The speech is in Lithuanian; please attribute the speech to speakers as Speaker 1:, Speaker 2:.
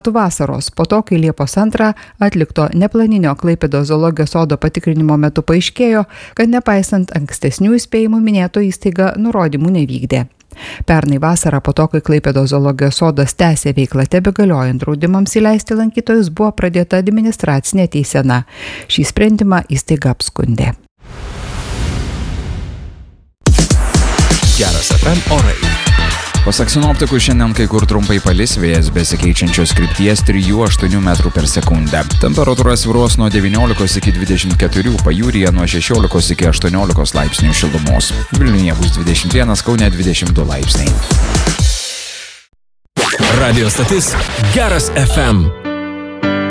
Speaker 1: vasaros, po to, kai Liepos 2 atlikto neplaninio Klaipėdos zoologijos sodo patikrinimo metu paaiškėjo, kad nepaisant ankstesnių įspėjimų minėto įstaiga nurodymų nevykdė. Pernai vasarą, po to, kai Klaipėdos zoologijos sodas tęsė veiklą tebegaliojant draudimams įleisti lankytojus, buvo pradėta administracinė teisena. Šį sprendimą įstaiga apskundė.
Speaker 2: Geras FM orai. Pasak sinoptikų, šiandien kai kur trumpai palis, vėjas besikeičiančios krypties 3–8 metrų per sekundę. Temperatūra svyruos nuo 19 iki 24, pajūryje nuo 16 iki 18 laipsnių šilumos. Vilniuje bus 21, Kaune 22 laipsniai.
Speaker 3: Radio stotis Geras FM.